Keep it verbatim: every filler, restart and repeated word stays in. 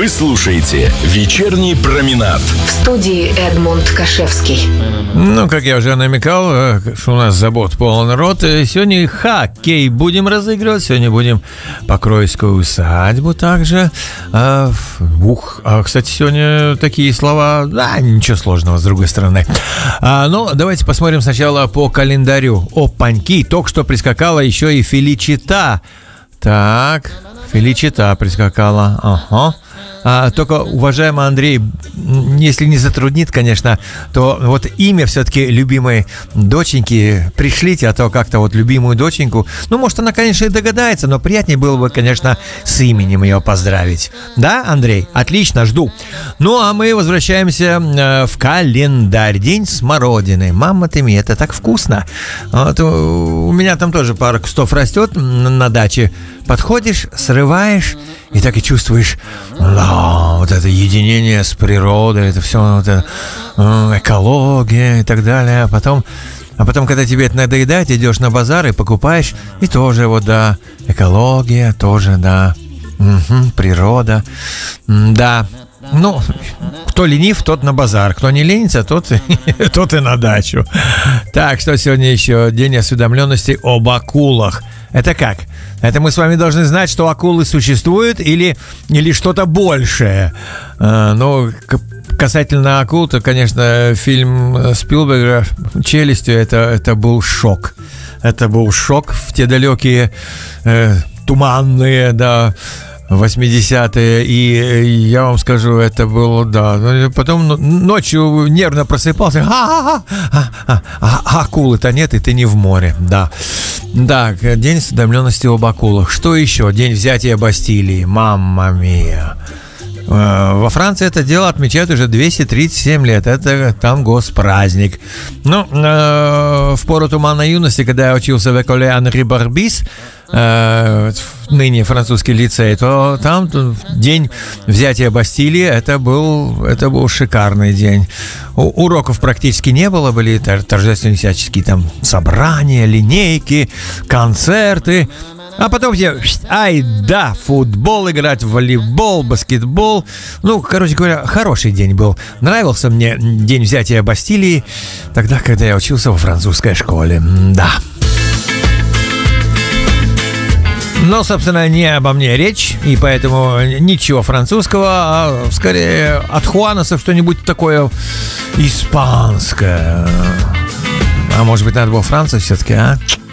Вы слушаете «Вечерний променад». В студии Эдмунд Кашевский. Ну, как я уже намекал, что у нас забот полон рот. Сегодня хоккей будем разыгрывать. Сегодня будем Покровскую усадьбу также. А, ух, а, кстати, сегодня такие слова, да, ничего сложного с другой стороны. А, ну, давайте посмотрим сначала по календарю. Опаньки, только что прискакала еще и Феличита. Так, Феличита прискакала. Ага. А, только, уважаемый Андрей, если не затруднит, конечно, то вот имя все-таки любимой доченьки пришлите, а то как-то вот любимую доченьку, ну, может, она, конечно, и догадается, но приятнее было бы, конечно, с именем ее поздравить. Да, Андрей? Отлично, жду. Ну, а мы возвращаемся э, в календарь. День смородины. Мама ты мне, это так вкусно. Вот, у, у меня там тоже пара кустов растет на, на даче. Подходишь, срываешь, и так и чувствуешь, да, вот это единение с природой, это все, вот это, экология и так далее. А потом, а потом, когда тебе это надоедает, идешь на базар и покупаешь, и тоже вот, да, экология, тоже, да, угу, природа, да. Ну, кто ленив, тот на базар. Кто не ленится, тот, тот и на дачу. Так, что сегодня еще? День осведомленности об акулах. Это как? Это мы с вами должны знать, что акулы существуют или, или что-то большее. А, ну, касательно акул, то, конечно, фильм Спилберга «Челюстью» это, это был шок. Это был шок в те далекие, э, туманные, да, восьмидесятые, и я вам скажу, это было, да. Потом ночью нервно просыпался, а, а, а, а акулы-то нет, и ты не в море, да. Да, день осведомленности об акулах. Что еще? День взятия Бастилии. Мамма мия. Во Франции это дело отмечают уже двести тридцать семь лет. Это там госпраздник. Ну, э, в пору туманной юности, когда я учился в Эколе Анри Барбис, э, ныне французский лицей, то там день взятия Бастилии, это был, это был шикарный день. У, уроков практически не было, были торжественные всяческие там собрания, линейки, концерты. А потом все, ай да, футбол играть, волейбол, баскетбол. Ну, короче говоря, хороший день был. Нравился мне день взятия Бастилии, тогда, когда я учился во французской школе. Да. Но, собственно, не обо мне речь, и поэтому ничего французского, а скорее от хуаносов что-нибудь такое испанское. А может быть, надо было Францию все-таки, а?